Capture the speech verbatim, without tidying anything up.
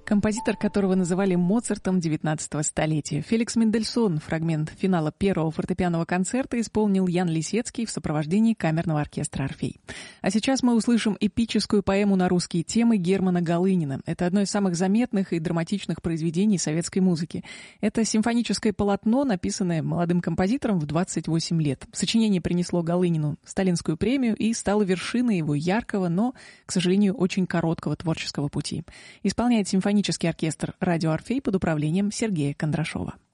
Композитор, которого называли Моцартом девятнадцатого столетия. Феликс Мендельсон, фрагмент финала первого фортепианного концерта, исполнил Ян Лисецкий в сопровождении камерного оркестра «Орфей». А сейчас мы услышим эпическую поэму на русские темы Германа Голынина. Это одно из самых заметных и драматичных произведений советской музыки. Это симфоническое полотно, написанное молодым композитором в двадцать восемь лет. Сочинение принесло Голынину Сталинскую премию и стало вершиной его яркого, но, к сожалению, очень короткого творческого пути. Исполняет симфонический оркестр «Радио Орфей» под управлением Сергея Кондрашова.